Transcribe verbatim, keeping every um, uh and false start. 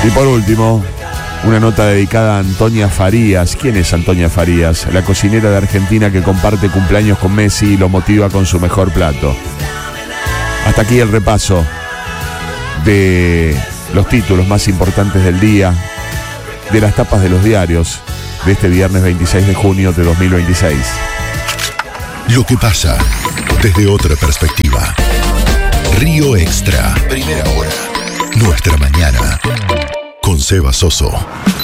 Y por último, una nota dedicada a Antonia Farías. ¿Quién es Antonia Farías? La cocinera de Argentina que comparte cumpleaños con Messi y lo motiva con su mejor plato. Hasta aquí el repaso de los títulos más importantes del día, de las tapas de los diarios de este viernes veintiséis de junio de dos mil veintiséis. Lo que pasa desde otra perspectiva. Río Extra. Primera hora. Nuestra mañana. Con Seba Soso.